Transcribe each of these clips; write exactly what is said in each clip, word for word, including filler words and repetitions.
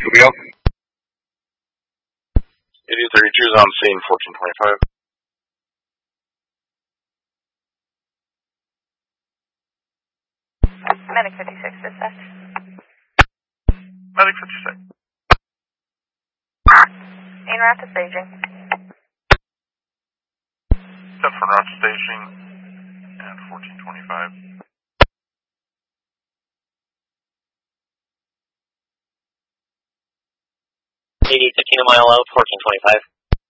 we go? eighty thirty-two is on scene, fourteen twenty-five. Medic fifty-six, dispatch. Medic fifty-six. En route to staging. Set for route to staging and fourteen twenty-five. eighty, fifteen a mile out, fourteen twenty-five.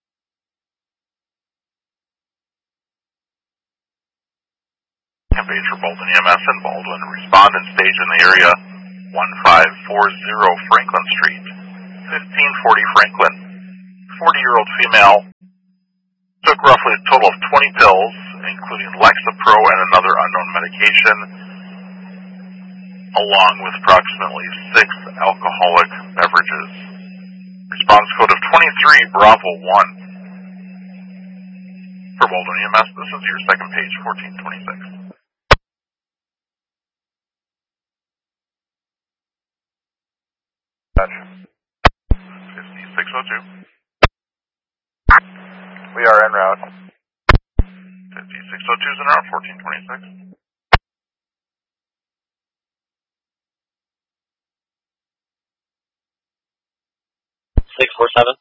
Page for Baldwin E M S and Baldwin. Respond and stage in the area one five four zero Franklin Street, fifteen forty Franklin. forty-year-old female took roughly a total of twenty pills, including Lexapro and another unknown medication, along with approximately six alcoholic beverages. Response code of twenty-three Bravo one. For Baldwin E M S, this is your second page, fourteen twenty-six. fifty-six oh two. We are en route. fifty-six oh two is en route, fourteen twenty-six. six four seven.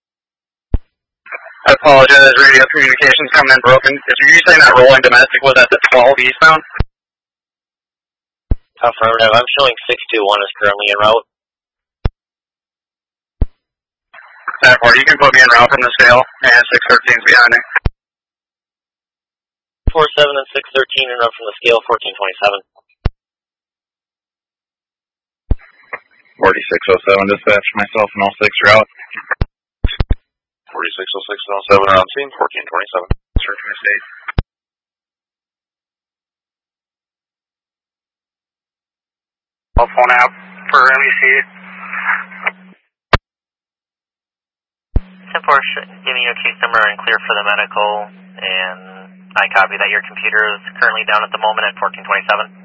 I apologize, radio communications coming in broken. Are you saying that rolling domestic was at the twelve eastbound? Affirmative. I'm showing six two one is currently en route. That part, you can put me en route from the scale, and six thirteen is behind me. four seven and six thirteen en route from the scale, fourteen twenty-seven. forty-six oh seven dispatch, myself and all six are out. forty-six oh six and oh seven are on scene, fourteen twenty-seven. Search my state. Cell phone app for M E C. ten four, giving you a case number and clear for the medical, and I copy that your computer is currently down at the moment at fourteen twenty-seven.